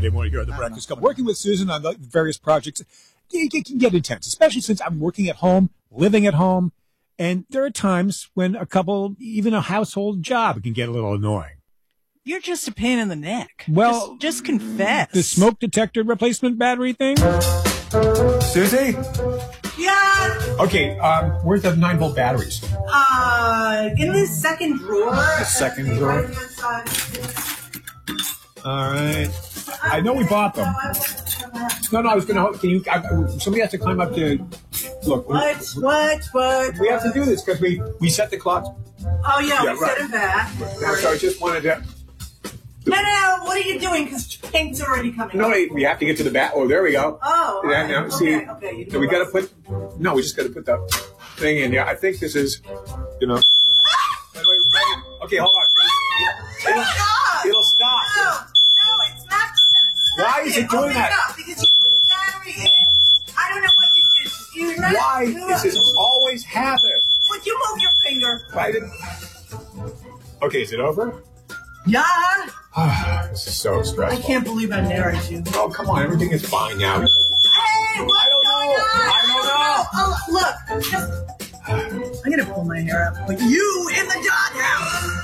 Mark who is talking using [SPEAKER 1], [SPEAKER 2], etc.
[SPEAKER 1] Monday morning here on The Breakfast Club. Working with Susan on the various projects, it can get intense, especially since I'm working at home, living at home, and there are times when a couple, even a household job, can get a little annoying.
[SPEAKER 2] You're just a pain in the neck.
[SPEAKER 1] Well,
[SPEAKER 2] just confess.
[SPEAKER 1] The smoke detector replacement battery thing? Susie?
[SPEAKER 3] Yeah.
[SPEAKER 1] Okay, where's the 9-volt batteries?
[SPEAKER 3] In the second drawer.
[SPEAKER 1] The second drawer? All right. I know we bought them. No, I was going to, somebody has to climb up to, look.
[SPEAKER 3] What?
[SPEAKER 1] We have to do this because we set the clock.
[SPEAKER 3] Oh, yeah, we set it back.
[SPEAKER 1] So I just wanted to.
[SPEAKER 3] No, what are you doing? Because paint's already coming.
[SPEAKER 1] No, we have to get to the back. Oh, there we go.
[SPEAKER 3] Oh,
[SPEAKER 1] yeah, now, see,
[SPEAKER 3] okay.
[SPEAKER 1] So we got to we just got to put the thing in. Yeah, I think this is, Wait. Okay, hold on. It'll stop.
[SPEAKER 3] No, it's not.
[SPEAKER 1] Why is it doing that?
[SPEAKER 3] Because you put the battery in. I don't know what you did.
[SPEAKER 1] Why? This has always happened.
[SPEAKER 3] Would you move your finger?
[SPEAKER 1] Why didn't? Okay, is it over?
[SPEAKER 3] Yeah.
[SPEAKER 1] This is so stressful.
[SPEAKER 3] I can't believe I married you.
[SPEAKER 1] Oh, come on. Everything is fine now.
[SPEAKER 3] Hey, what's going on?
[SPEAKER 1] I don't know.
[SPEAKER 3] Oh, look. I'm going to pull my hair out. Put you in the doghouse.